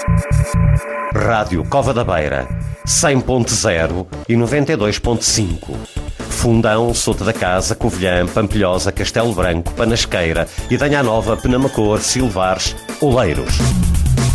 Rádio Cova da Beira, 100.0 e 92.5. Fundão, Sota da Casa, Covilhã, Pampilhosa, Castelo Branco, Panasqueira, Idanha Nova, Penamacor, Silvares, Oleiros.